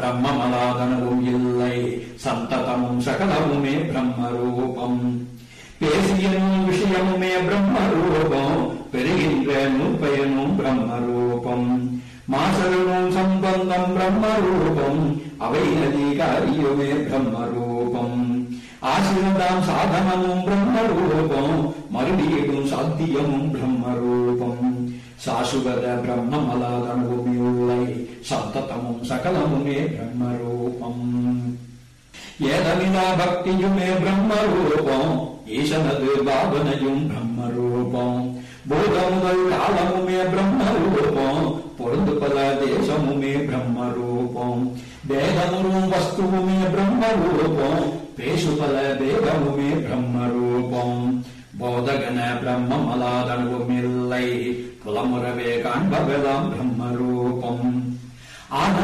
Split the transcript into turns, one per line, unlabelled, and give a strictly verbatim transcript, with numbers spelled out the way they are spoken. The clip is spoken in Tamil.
பிரம்மமலாதனவும் இல்லை சந்ததமும் சகலமுமே பிரம்மரூபம். பேசியனும் விஷயமுமே பிரம்மரூபம் பெறுகின்ற நூற்பயனும் பிரம்மரூபம். மாசரனும் சம்பந்தம் பிரம்மரூபம் அவை அதிகாரியுமே பிரம்மரூபம். ஆசிரதாம் சாதனமும் பிரம்மரூபம் மறுபடியும் சாத்தியமும் பிரம்மரூபம். சாசுவத பிரம்மமலாதனவும் இல்லை சந்ததமும் சகலமுமே பிரம்மரூபம். ஏதமிதா பக்தியுமே பிரம்மரூபம் ஈசனது பாவனையும் பிரம்மரூபம். பூத முதல் காலமுமே பிரம்மரூபம் பொருந்து பல தேசமுமே பிரம்மரூபம். வேதமுறும் வஸ்துவுமே பிரம்மரூபம் பேசு பல வேதமுமே பிரம்மரூபம். போதகன பிரம்மமலாதனவும் இல்லை புலமுறவே காண்பவெல்லாம் பிரம்மரூபம். ஆன